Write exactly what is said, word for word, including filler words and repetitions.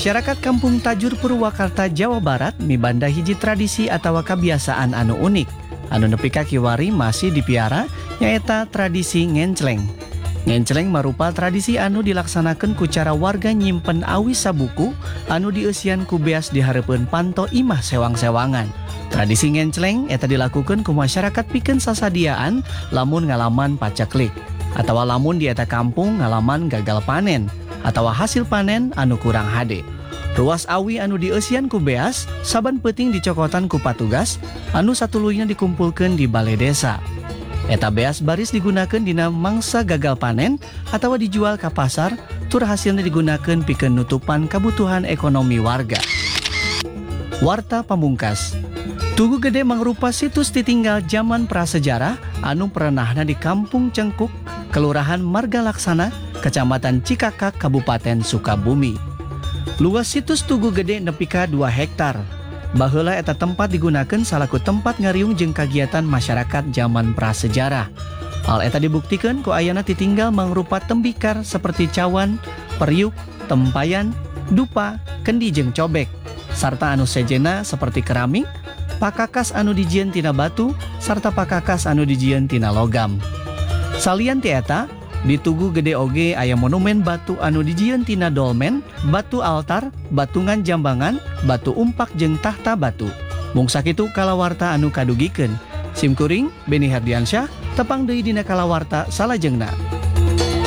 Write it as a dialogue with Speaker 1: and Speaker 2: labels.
Speaker 1: Masyarakat Kampung Tajur Purwakarta, Jawa Barat mibanda hiji tradisi atau kebiasaan anu unik. Anu nepi ka kiwari masih dipiara nyaeta tradisi ngencleng. Ngencleng marupa tradisi anu dilaksanakan ku cara warga nyimpen awis sabuku anu dieusian ku beas di hareupeun panto imah sewang-sewangan. Tradisi ngencleng eta dilakukan ku masyarakat pikeun sasadiaan lamun ngalaman paceklik atawa lamun di eta kampung ngalaman gagal panen atawa hasil panen anu kurang hade. Ruas awi anu dieusian ku beas saban peuting dicokotan ku patugas anu satuluyna dikumpulkeun di balai desa. Eta beas baris digunakeun dina mangsa gagal panen atawa dijual ka pasar tur hasilna digunakeun pikeun nutupan kabutuhan ekonomi warga. Warta pamungkas. Tugu Gede mangrupa situs ditinggal zaman prasejarah anu perenahna di Kampung Cengkuk, Kelurahan Marga Laksana, Kecamatan Cikakak, Kabupaten Sukabumi. Luas situs Tugu Gede nepi ka dua hektar. Baheula eta tempat digunakeun salaku tempat ngariung jeung kagiatan masyarakat zaman prasejarah. Hal eta dibuktikan ku ayana titinggal mangrupa tembikar seperti cawan, periuk, tempayan, dupa, kendi jeung cobek, sarta anu sejena seperti keramik, pakakas anu dijieun tina batu, sarta pakakas anu dijieun tina logam. Salian ti eta, di Tugu Gede oge aya monumen batu anu dijieun tina dolmen, batu altar, batungan jambangan, batu umpak jeung tahta batu. Mung sakitu kalawarta anu kadugikeun. Simkuring Beni Herdiansyah, tepang deui dina kalawarta salajengna.